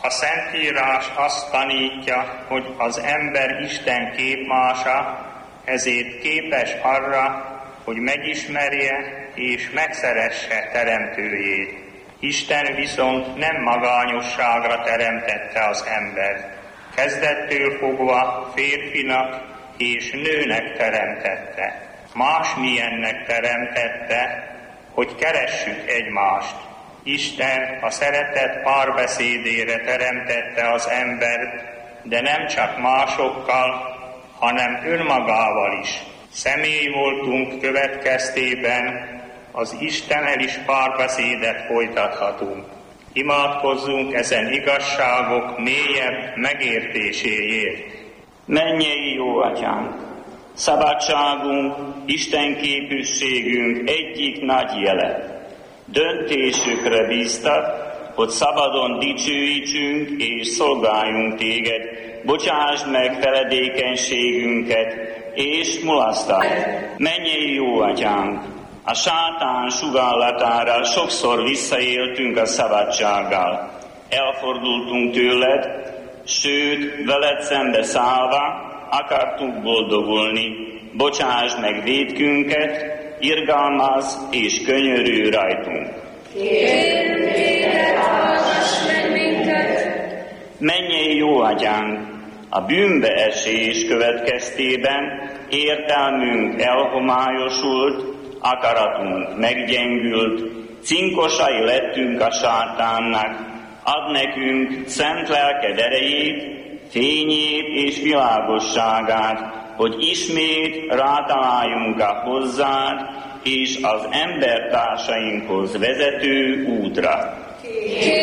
A Szentírás azt tanítja, hogy az ember Isten képmása, ezért képes arra, hogy megismerje és megszeresse teremtőjét. Isten viszont nem magányosságra teremtette az embert. Kezdettől fogva férfinak és nőnek teremtette. Másmilyennek teremtette, hogy keressük egymást. Isten a szeretet párbeszédére teremtette az embert, de nem csak másokkal, hanem önmagával is. Személy voltunk következtében, az Istennel is párbeszédet folytathatunk. Imádkozzunk ezen igazságok mélyebb megértéséért. Mennyei jó Atyánk, szabadságunk, Isten képűségünk egyik nagy jele. Döntésükre bíztat, hogy szabadon dicsőítsünk és szolgáljunk Téged. Bocsásd meg feledékenységünket és mulasztát. Mennyei jó Atyánk, a sátán sugallatára sokszor visszaéltünk a szabadsággal. Elfordultunk tőled, sőt, veled szembe szállva akartunk boldogulni. Bocsásd meg vétkünket, irgalmazz és könyörülj rajtunk. Kérünk téged, hallgass meg minket! Mennyei jó Atyánk, a bűnbeesés következtében értelmünk elhomályosult, akaratunk meggyengült, cinkosai lettünk a sátánnak, ad nekünk szent lelked erejét, fényét és világosságát, hogy ismét rátaláljunk a hozzád és az embertársainkhoz vezető útra.